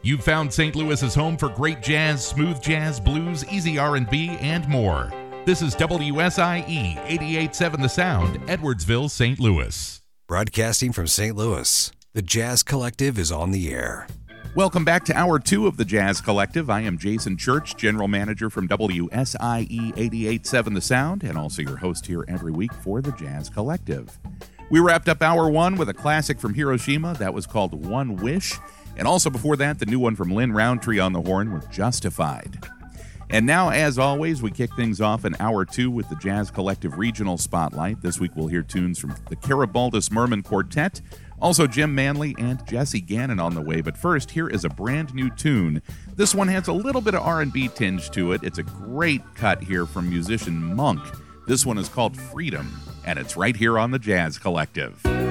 You've found St. Louis's home for great jazz, smooth jazz, blues, easy R&B, and more. This is WSIE 88.7 The Sound, Edwardsville, St. Louis. Broadcasting from St. Louis, the Jazz Collective is on the air. Welcome back to Hour 2 of the Jazz Collective. I am Jason Church, General Manager from WSIE 88.7 The Sound, and also your host here every week for the Jazz Collective. We wrapped up Hour 1 with a classic from Hiroshima that was called One Wish, and also before that, the new one from Lynn Roundtree on the horn with Justified. And now, as always, we kick things off in Hour 2 with the Jazz Collective Regional Spotlight. This week we'll hear tunes from the Caribaldus Merman Quartet, also Jim Manley and Jesse Gannon on the way. But first, here is a brand new tune. This one has a little bit of R&B tinge to it. It's a great cut here from musician Monk. This one is called Freedom, and it's right here on the Jazz Collective.